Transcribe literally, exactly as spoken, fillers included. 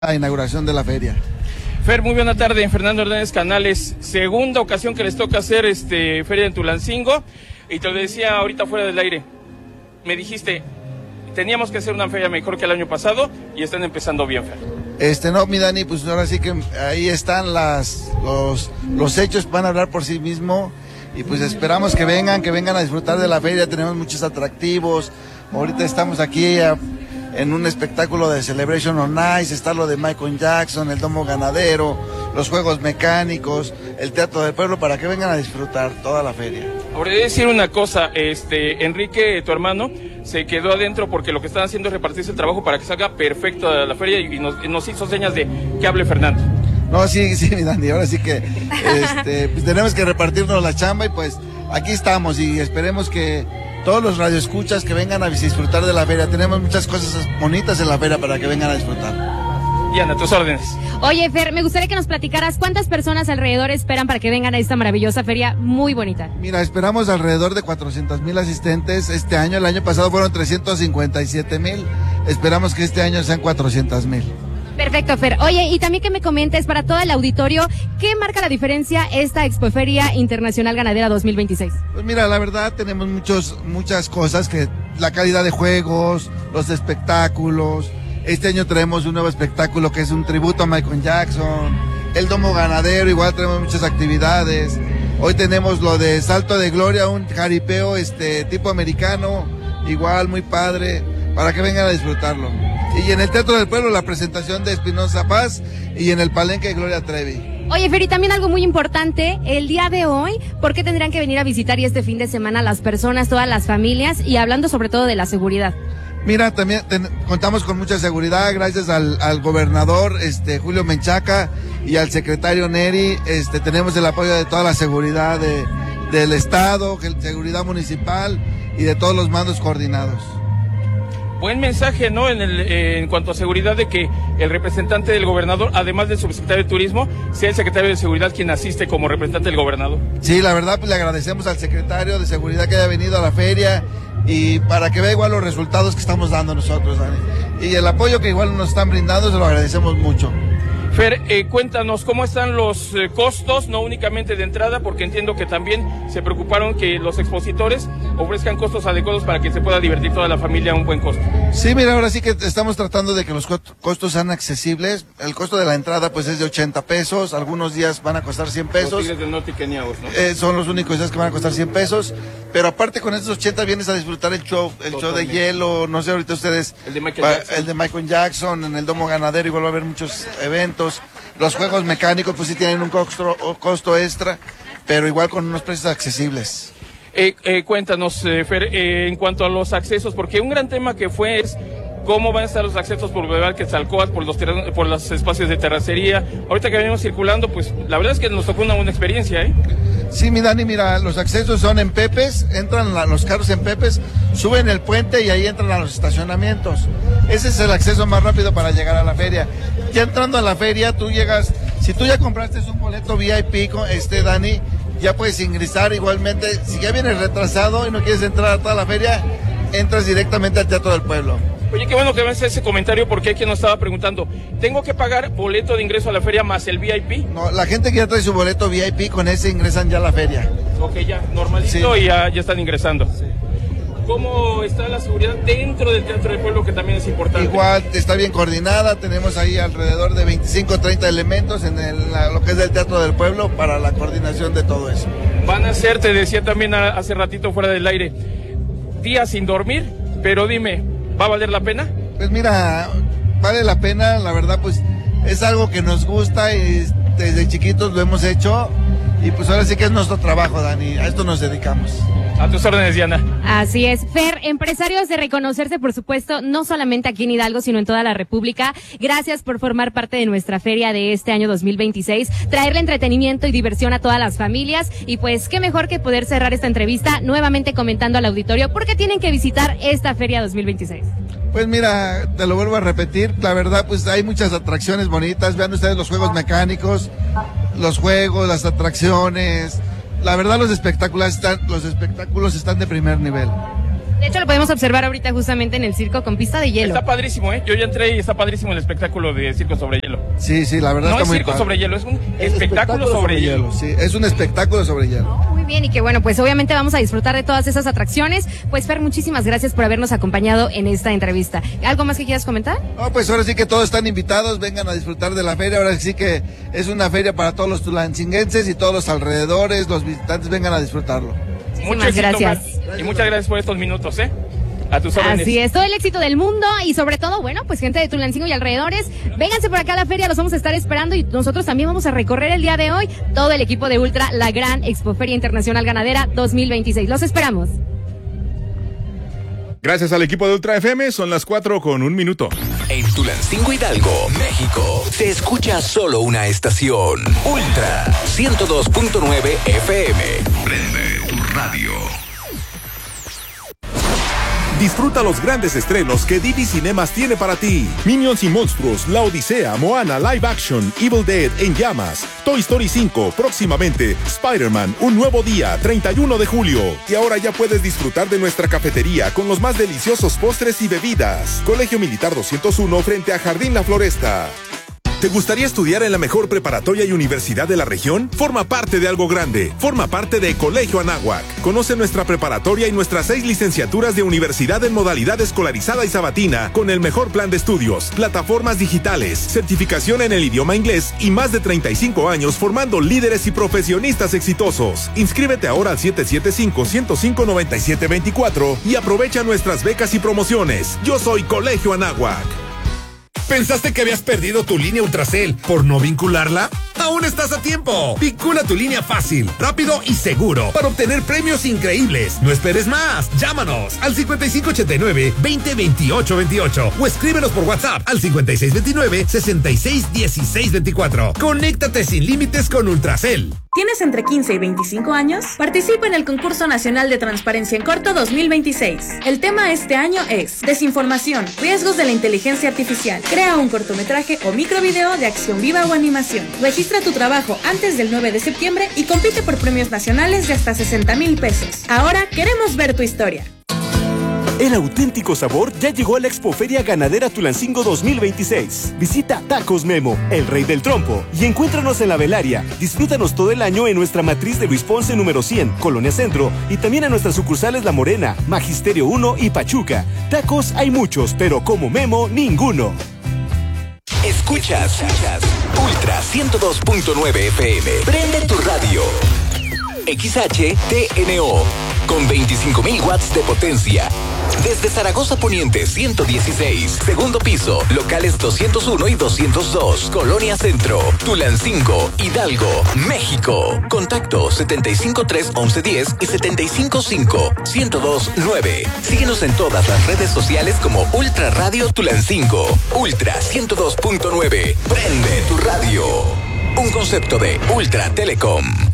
La inauguración de la feria. Fer, muy buena tarde, Fernando Hernández Canales. Segunda ocasión que les toca hacer este feria en Tulancingo, y te lo decía ahorita fuera del aire. Me dijiste, teníamos que hacer una feria mejor que el año pasado y están empezando bien, Fer. Este, no, mi Dani, pues ahora sí que ahí están las, los, los hechos, van a hablar por sí mismo, y pues esperamos que vengan, que vengan a disfrutar de la feria. Tenemos muchos atractivos. Ahorita estamos aquí a, en un espectáculo de Celebration on Ice, está lo de Michael Jackson, el domo ganadero, los juegos mecánicos, el teatro del pueblo, para que vengan a disfrutar toda la feria. Ahora, he de decir una cosa, este, Enrique, tu hermano, se quedó adentro porque lo que están haciendo es repartirse el trabajo para que salga perfecto la feria, y nos, nos hizo señas de que hable Fernando. No, sí, sí, mi Dani, ahora sí que este, pues tenemos que repartirnos la chamba, y pues aquí estamos, y esperemos que todos los radioescuchas que vengan a disfrutar de la feria. Tenemos muchas cosas bonitas en la feria para que vengan a disfrutar. Diana, tus órdenes. Oye, Fer, me gustaría que nos platicaras cuántas personas alrededor esperan para que vengan a esta maravillosa feria muy bonita. Mira, esperamos alrededor de cuatrocientos mil asistentes este año. El año pasado fueron trescientos cincuenta y siete mil. Esperamos que este año sean cuatrocientos mil. Perfecto, Fer. Oye, y también que me comentes para todo el auditorio, ¿qué marca la diferencia esta Expoferia Internacional Ganadera dos mil veintiséis? Pues mira, la verdad tenemos muchos, muchas cosas, que la calidad de juegos, los espectáculos. Este año traemos un nuevo espectáculo que es un tributo a Michael Jackson, el domo ganadero, igual tenemos muchas actividades. Hoy tenemos lo de Salto de Gloria, un jaripeo este tipo americano, igual muy padre, para que vengan a disfrutarlo. Y en el Teatro del Pueblo la presentación de Espinosa Paz, y en el Palenque Gloria Trevi. Oye, Fer, y también algo muy importante, el día de hoy, ¿por qué tendrían que venir a visitar y este fin de semana las personas, todas las familias, y hablando sobre todo de la seguridad? Mira, también ten, contamos con mucha seguridad gracias al, al gobernador este Julio Menchaca y al secretario Neri. Este, tenemos el apoyo de toda la seguridad de, del estado, seguridad municipal y de todos los mandos coordinados. Buen mensaje, ¿no? En, el, eh, en cuanto a seguridad, de que el representante del gobernador, además del subsecretario de Turismo, sea el secretario de Seguridad quien asiste como representante del gobernador. Sí, la verdad, pues le agradecemos al secretario de Seguridad que haya venido a la feria, y para que vea igual los resultados que estamos dando nosotros, Dani. Y el apoyo que igual nos están brindando, se lo agradecemos mucho. Fer, eh, cuéntanos cómo están los eh, costos, no únicamente de entrada, porque entiendo que también se preocuparon que los expositores ofrezcan costos adecuados para que se pueda divertir toda la familia a un buen costo. Sí, mira, ahora sí que estamos tratando de que los costos sean accesibles. El costo de la entrada pues es de ochenta pesos, algunos días van a costar cien pesos. Los Tigres del Norte y Keniaos, ¿no? Eh, son los únicos días que van a costar cien pesos, pero aparte con esos ochenta vienes a disfrutar el show, el show de hielo, no sé, ahorita ustedes... El de Michael Jackson. El de Michael Jackson, en el domo ganadero igual va a haber muchos eventos. Los juegos mecánicos pues sí tienen un costo, costo extra, pero igual con unos precios accesibles. Eh, eh, cuéntanos, eh, Fer, eh, en cuanto a los accesos, porque un gran tema que fue es cómo van a estar los accesos por Boulevard Quetzalcóatl, por los por los espacios de terracería. Ahorita que venimos circulando, pues la verdad es que nos tocó una buena experiencia, ¿eh? Sí, mi Dani, mira, los accesos son en Pepes, entran la, los carros en Pepes, suben el puente y ahí entran a los estacionamientos. Ese es el acceso más rápido para llegar a la feria. Ya entrando a la feria, tú llegas, si tú ya compraste un boleto V I P, este Dani, ya puedes ingresar igualmente. Si ya vienes retrasado y no quieres entrar a toda la feria, entras directamente al Teatro del Pueblo. Oye, qué bueno que me hace ese comentario, porque hay quien nos estaba preguntando, ¿tengo que pagar boleto de ingreso a la feria más el V I P? No, la gente que ya trae su boleto V I P, con ese ingresan ya a la feria. Ok, ya, normalito, sí. Y ya, ya están ingresando. Sí. ¿Cómo está la seguridad dentro del Teatro del Pueblo, que también es importante? Igual, está bien coordinada, tenemos ahí alrededor de veinticinco o treinta elementos en el, la, lo que es el Teatro del Pueblo para la coordinación de todo eso. Van a ser, te decía también hace ratito fuera del aire, días sin dormir, pero dime, ¿va a valer la pena? Pues mira, vale la pena, la verdad pues es algo que nos gusta y desde chiquitos lo hemos hecho, y pues ahora sí que es nuestro trabajo, Dani, a esto nos dedicamos. A tus órdenes, Diana. Así es. Fer, empresarios de reconocerse, por supuesto, no solamente aquí en Hidalgo, sino en toda la República. Gracias por formar parte de nuestra feria de este año dos mil veintiséis, traerle entretenimiento y diversión a todas las familias, y pues qué mejor que poder cerrar esta entrevista nuevamente comentando al auditorio por qué tienen que visitar esta feria dos mil veintiséis. Pues mira, te lo vuelvo a repetir, la verdad pues hay muchas atracciones bonitas. Vean ustedes los juegos mecánicos, los juegos, las atracciones. La verdad los espectáculos están, los espectáculos están de primer nivel. De hecho, lo podemos observar ahorita justamente en el circo con pista de hielo. Está padrísimo, ¿eh? Yo ya entré y está padrísimo el espectáculo de circo sobre hielo. Sí, sí, la verdad no está es muy circo padre. sobre hielo, es un Es espectáculo, sobre, sobre hielo. Sí, es un espectáculo sobre hielo. Oh, muy bien, y que bueno, pues obviamente vamos a disfrutar de todas esas atracciones. Pues Fer, muchísimas gracias por habernos acompañado en esta entrevista. ¿Algo más que quieras comentar? No, pues ahora sí que todos están invitados, vengan a disfrutar de la feria. Ahora sí que es una feria para todos los tulancinguenses y todos los alrededores, los visitantes vengan a disfrutarlo. Muchas gracias. Mar, y muchas gracias por estos minutos, ¿eh? A tus órdenes. Así es, todo el éxito del mundo y sobre todo, bueno, pues gente de Tulancingo y alrededores, vénganse por acá a la feria, los vamos a estar esperando y nosotros también vamos a recorrer el día de hoy todo el equipo de Ultra, la gran Expoferia Internacional Ganadera dos mil veintiséis. Los esperamos. Gracias al equipo de Ultra F M, son las cuatro con un minuto. En Tulancingo, Hidalgo, México, se escucha solo una estación. Ultra ciento dos punto nueve F M. Prende tu radio. Disfruta los grandes estrenos que Divi Cinemas tiene para ti. Minions y Monstruos, La Odisea, Moana, Live Action, Evil Dead, En Llamas, Toy Story cinco, próximamente, Spider-Man, Un Nuevo Día, treinta y uno de julio. Y ahora ya puedes disfrutar de nuestra cafetería con los más deliciosos postres y bebidas. Colegio Militar doscientos uno frente a Jardín La Floresta. ¿Te gustaría estudiar en la mejor preparatoria y universidad de la región? Forma parte de algo grande. Forma parte de Colegio Anáhuac. Conoce nuestra preparatoria y nuestras seis licenciaturas de universidad en modalidad escolarizada y sabatina, con el mejor plan de estudios, plataformas digitales, certificación en el idioma inglés y más de treinta y cinco años formando líderes y profesionistas exitosos. Inscríbete ahora al siete siete cinco, uno cero cinco, nueve siete dos cuatro y aprovecha nuestras becas y promociones. Yo soy Colegio Anáhuac. ¿Pensaste que habías perdido tu línea Ultracel por no vincularla? ¡Aún estás a tiempo! Vincula tu línea fácil, rápido y seguro para obtener premios increíbles. No esperes más. Llámanos al cincuenta y cinco ochenta y nueve, veinte veintiocho veintiocho o escríbenos por WhatsApp al cincuenta y seis veintinueve, sesenta y seis dieciséis veinticuatro. Conéctate sin límites con Ultracel. ¿Tienes entre quince y veinticinco años? Participa en el Concurso Nacional de Transparencia en Corto dos mil veintiséis. El tema este año es Desinformación, riesgos de la inteligencia artificial. Crea un cortometraje o microvideo de acción viva o animación. Registra tu trabajo antes del nueve de septiembre y compite por premios nacionales de hasta sesenta mil pesos. Ahora queremos ver tu historia. El auténtico sabor ya llegó a la Expoferia Ganadera Tulancingo dos mil veintiséis. Visita Tacos Memo, el rey del trompo, y encuéntranos en la Velaria. Disfrútanos todo el año en nuestra matriz de Luis Ponce número cien, Colonia Centro, y también en nuestras sucursales La Morena, Magisterio uno y Pachuca. Tacos hay muchos, pero como Memo, ninguno. Escuchas, escuchas Ultra ciento dos punto nueve F M. Prende tu radio. X H T N O con veinticinco mil watts de potencia. Desde Zaragoza Poniente ciento dieciséis, segundo piso, locales doscientos uno y doscientos dos, Colonia Centro, Tulancingo, Hidalgo, México. Contacto setenta y cinco tres once diez y setenta y cinco cinco ciento dos nueve. Síguenos en todas las redes sociales como Ultra Radio Tulancingo. Ultra ciento dos punto nueve. Prende tu radio. Un concepto de Ultra Telecom.